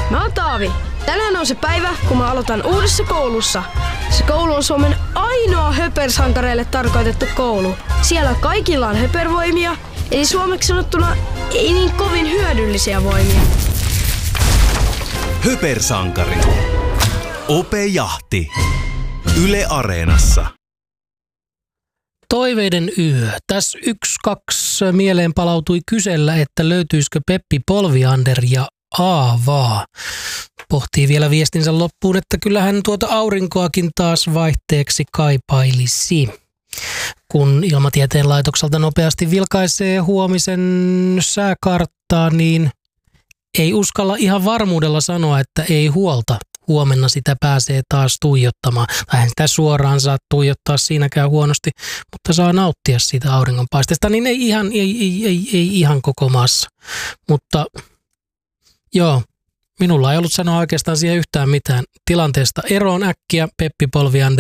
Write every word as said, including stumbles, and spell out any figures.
Mä oon Taavi. Tänään on se päivä, kun mä aloitan uudessa koulussa. Se koulu on Suomen ainoa höpersankareille tarkoitettu koulu. Siellä kaikilla on höpervoimia, eli suomeksi sanottuna ei niin kovin hyödyllisiä voimia. Höpersankari. Ope Jahti. Yle Areenassa. Toiveiden yö. Tässä yksi, kaksi mieleen palautui kysellä, että löytyisikö Peppi Polviander ja Aavaa. Pohtii vielä viestinsä loppuun, että kyllähän tuota aurinkoakin taas vaihteeksi kaipailisi. Kun Ilmatieteen laitokselta nopeasti vilkaisee huomisen sääkarttaa, niin ei uskalla ihan varmuudella sanoa, että ei huolta. Huomenna sitä pääsee taas tuijottamaan. Eihän sitä suoraan saa tuijottaa, siinäkään huonosti, mutta saa nauttia siitä auringonpaisteesta. Niin ei ihan, ei, ei, ei, ei ihan koko maassa. Mutta joo, minulla ei ollut sanoa oikeastaan siihen yhtään mitään. Tilanteesta eroon äkkiä Peppi Polviander.